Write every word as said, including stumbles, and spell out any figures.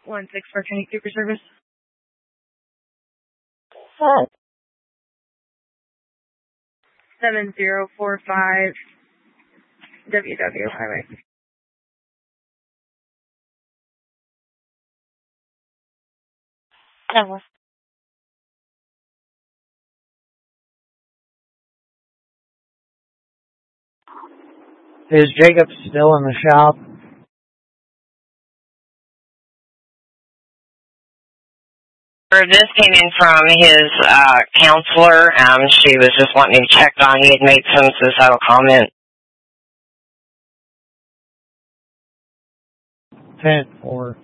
one six four Kenny Cooper Service. Hi. seven zero four five W W Highway. No. Is Jacob still in the shop? This came in from his uh, counselor. Um, she was just wanting to check on. He had made some suicidal comment. ten four.